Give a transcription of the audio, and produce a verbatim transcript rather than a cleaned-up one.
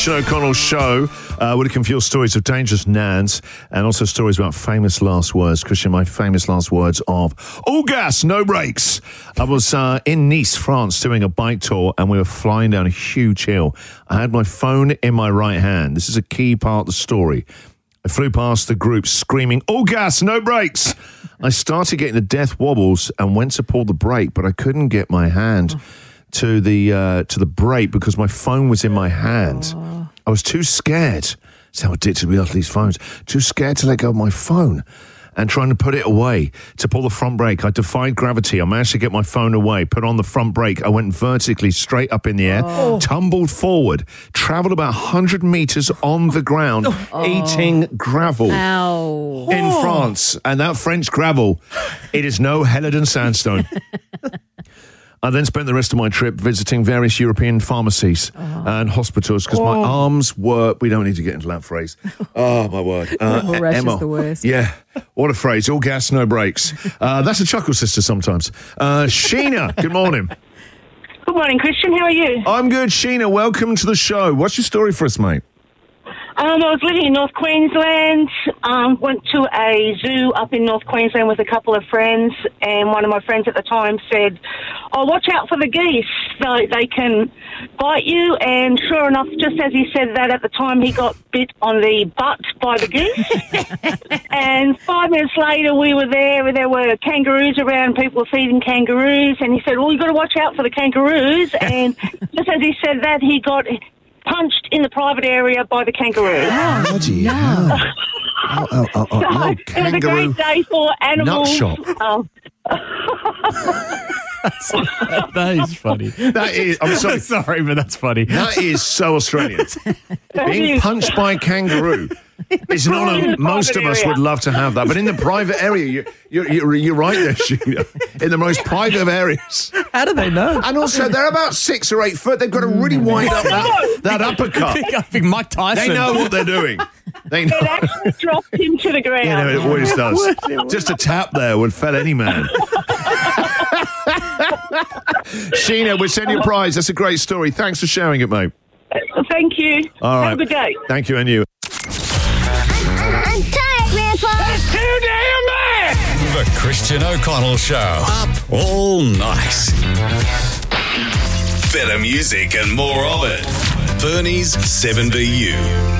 Christian O'Connell show. Uh, we can feel stories of dangerous nans and also stories about famous last words. Christian, my famous last words of all gas, no brakes. I was uh, in Nice, France, doing a bike tour, and we were flying down a huge hill. I had my phone in my right hand. This is a key part of the story. I flew past the group screaming, all gas, no brakes. I started getting the death wobbles and went to pull the brake, but I couldn't get my hand to the uh, to the brake because my phone was in my hand. I was too scared. That's how addicted we are to these phones. Too scared to let go of my phone and trying to put it away. To pull the front brake, I defied gravity. I managed to get my phone away, put on the front brake. I went vertically straight up in the air, oh. tumbled forward, travelled about one hundred metres on the ground, oh. eating gravel Ow. in oh. France. And that French gravel, it is no Helledon sandstone. I then spent the rest of my trip visiting various European pharmacies oh. and hospitals because oh. my arms were... We don't need to get into that phrase. Oh, my word. Uh, Rush Emma. is the worst. Yeah. What a phrase. All gas, no brakes. Uh, that's a chuckle sister sometimes. Uh, Sheena, good morning. Good morning, Christian. How are you? I'm good, Sheena. Welcome to the show. What's your story for us, mate? Um, I was living in North Queensland, um, went to a zoo up in North Queensland with a couple of friends, and one of my friends at the time said, oh, watch out for the geese, so they can bite you, and sure enough, just as he said that at the time, he got bit on the butt by the geese, and five minutes later we were there, there were kangaroos around, people were feeding kangaroos, and he said, well, you've got to watch out for the kangaroos, and just as he said that, he got punched in the private area by the kangaroo. Oh, bloody hell. Oh, oh, oh, oh, so oh, it was a great day for animals. Um, That is funny. That is, I'm sorry. sorry, but that's funny. That is so Australian. Being punched by a kangaroo is not a, most of us area. would love to have that, but in the private area, you, you, you're, you're right there, Sheena. In the most private of areas. How do they know? And also, they're about six or eight foot. They've got to really wind up that, that uppercut. I think Mike Tyson. They know what they're doing. They know. It actually dropped him to the ground. You know, it always does. Just a tap there would fell any man. Sheena, we're sending you a prize. That's a great story. Thanks for sharing it, mate. Thank you. All right. Have a good day. Thank you, and you. I'm tired, Grandpa. That's too damn bad! The Christian O'Connell Show. Up all night. Better music and more of it. Bernie's seven B U.